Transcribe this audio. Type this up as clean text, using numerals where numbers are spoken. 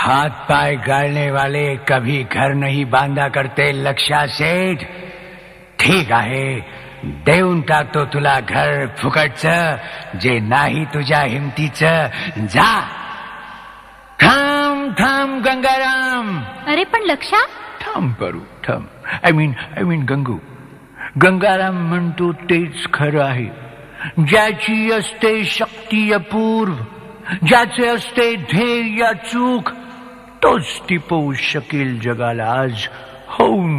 हाथ पाय गाळणे वाले कभी घर नहीं बांधा करते लक्षा सेठ. ठीक आहे, देऊन टाकतो तुला घर फुकटचं, जे नाही तुझ्या हिमतीचं. जा. थांब थांब गंगाराम. अरे पण लक्षा. थांब करू थांब. I mean Gangu. गंगाराम म्हणतो तेच खरं आहे. ज्याची असते शक्ती अपूर्व, ज्याचे असते ध्येय अचूक, तोच टिपवू शकेल जगाला आज. होऊन